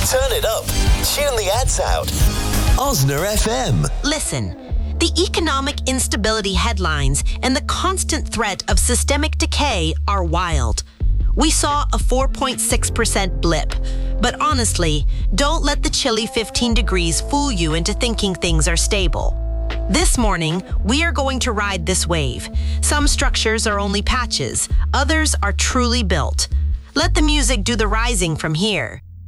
Turn it up. Tune the ads out. Osner FM. Listen, the economic instability headlines and the constant threat of systemic decay are wild. We saw a 4.6% blip, but honestly, don't let the chilly 15 degrees fool you into thinking things are stable. This morning, we are going to ride this wave. Some structures are only patches, others are truly built. Let the music do the rising from here.